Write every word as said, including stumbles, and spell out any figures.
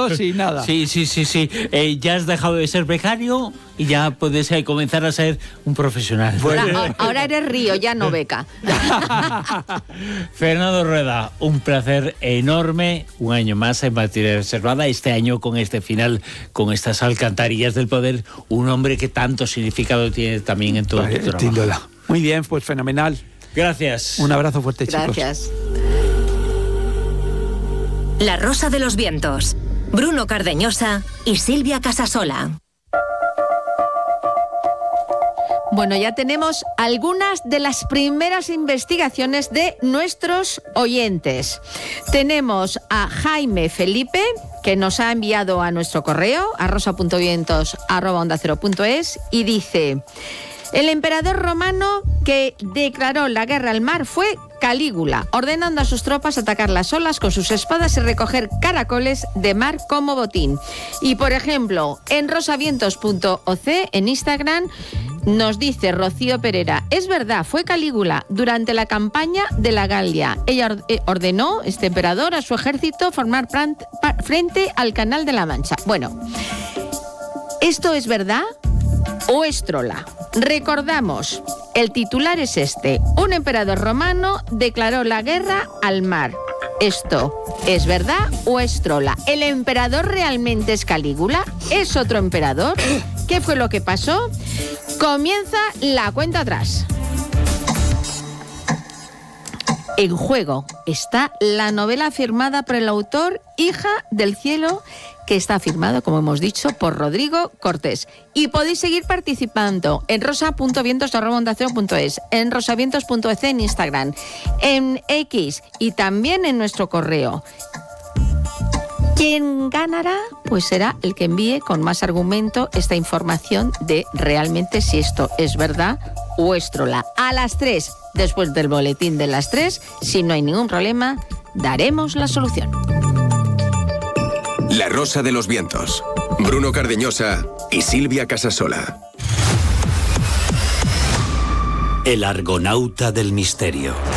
hijos y nada. Sí, sí, sí, sí. Eh, ya has dejado de ser becario y ya puedes eh, comenzar a ser un profesional. Bueno. Ahora, ahora eres Río, ya no beca. Fernando Rueda, un placer enorme. Un año más en Materia Reservada. Este año con este final, con estas alcantarillas del poder, un hombre que tanto significado tiene también en todo Vale, tu trabajo. Tíndola. Muy bien, pues fenomenal. Gracias. Un abrazo fuerte, Gracias. chicos. Gracias. La Rosa de los Vientos. Bruno Cardeñosa y Silvia Casasola. Bueno, ya tenemos algunas de las primeras investigaciones de nuestros oyentes. Tenemos a Jaime Felipe, que nos ha enviado a nuestro correo, a rosa punto vientos arroba onda cero punto es, y dice: el emperador romano que declaró la guerra al mar fue Calígula, ordenando a sus tropas atacar las olas con sus espadas y recoger caracoles de mar como botín. Y, por ejemplo, en rosavientos punto o ce, en Instagram, nos dice Rocío Pereira: es verdad, fue Calígula durante la campaña de la Galia. Ella ordenó, este emperador, a su ejército formar frente al Canal de la Mancha. Bueno, ¿esto es verdad o es trola? Recordamos, el titular es este: un emperador romano declaró la guerra al mar. ¿Esto es verdad o es trola? ¿El emperador realmente es Calígula? ¿Es otro emperador? ¿Qué fue lo que pasó? Comienza la cuenta atrás. En juego está la novela firmada por el autor Hija del Cielo, que está firmado, como hemos dicho, por Rodrigo Cortés. Y podéis seguir participando en rosa punto vientos arroba onda cero punto es, en rosavientos punto e ce en Instagram, en X y también en nuestro correo. ¿Quién ganará? Pues será el que envíe con más argumento esta información de realmente si esto es verdad o es trola. A las tres, después del boletín de las tres, si no hay ningún problema, daremos la solución. La Rosa de los Vientos. Bruno Cardeñosa y Silvia Casasola. El argonauta del misterio.